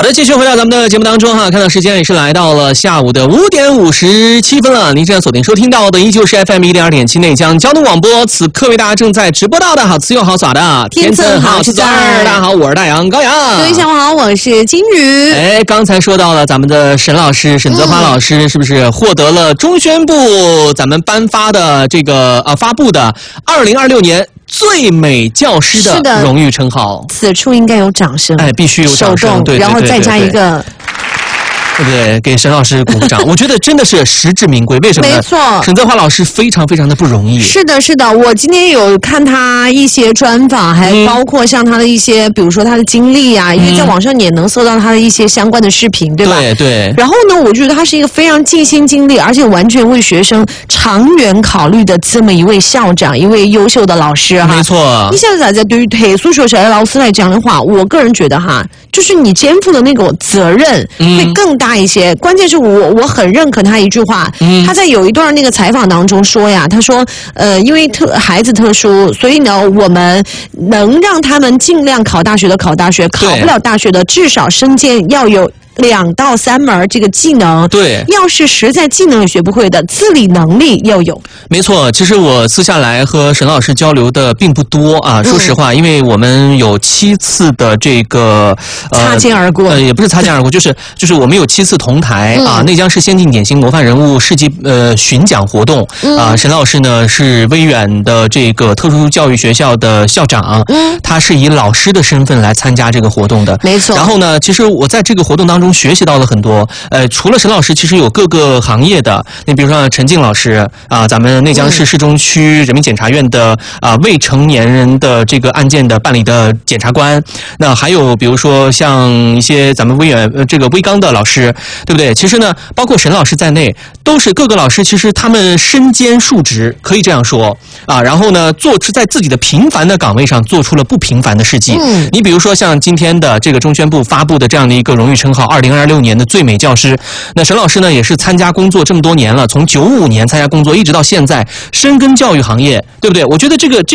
的，继续回到咱们的节目当中哈，看到时间也是来到了下午的5点57分了。您现在锁定收听到的依旧是 FM 102.7内江交通广播，此刻为大家正在直播到的好词又好耍的天赠好吃赞儿。 大家好，我是大杨高阳。 各位下午好，我是金宇。 哎，刚才说到了咱们的沈老师，沈泽华老师是不是获得了中宣部咱们颁发的这个发布的2026年最美教师的荣誉称号？ 此处应该有掌声， 哎，必须有掌声，对， 然后再加一个。 对不对？给沈老师鼓鼓掌，我觉得真的是实至名归。为什么呢？ 没错， 沈泽华老师非常非常的不容易。 是的，是的，我今天有看他一些专访，还包括像他的一些，比如说他的经历啊，因为在网上你也能搜到他的一些相关的视频，对吧？ 对对。 然后呢，我觉得他是一个非常尽心尽力，而且完全为学生长远考虑的这么一位校长，一位优秀的老师哈。 没错。 你现在在对于特殊学习的老师来讲的话，我个人觉得哈，就是你肩负的那个责任会更大一些。关键是我很认可他一句话，他在有一段那个采访当中说呀，他说因为孩子特殊，所以呢我们能让他们尽量考大学的考大学，考不了大学的至少身兼要有2到3门这个技能。 对， 要是实在技能也学不会的，自理能力要有。 没错，其实我私下来和沈老师交流的并不多啊，说实话，因为我们有7次的这个擦肩而过， 也不是擦肩而过，就是我们有7次同台啊，内江市先进典型模范人物世纪巡讲活动啊，沈老师呢是威远的这个特殊教育学校的校长，他是以老师的身份来参加这个活动的， 没错。 然后呢，其实我在这个活动当中学习到了很多，除了沈老师，其实有各个行业的，你比如说陈静老师啊，咱们内江市市中区人民检察院的未成年人的这个案件的办理的检察官，那还有比如说像一些咱们威远这个威刚的老师，对不对？其实呢，包括沈老师在内，都是各个老师，其实他们身兼数职，可以这样说啊。然后呢，做出在自己的平凡的岗位上做出了不平凡的事迹。你比如说像今天的这个中宣部发布的这样的一个荣誉称号，2026年的最美教师。那沈老师呢，也是参加工作这么多年了，从95年参加工作一直到现在，深耕教育行业，对不对？我觉得这个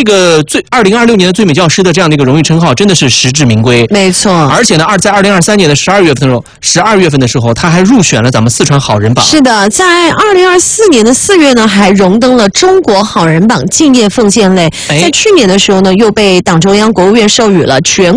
2026年的最美教师的这样的一个荣誉称号，真的是实至名归。 没错。 而且呢，在2023年的12月份的时候，他还入选了咱们四川好人榜。 是的，在2024年的4月呢，还荣登了中国好人榜敬业奉献类。在去年的时候呢，又被党中央、国务院授予了全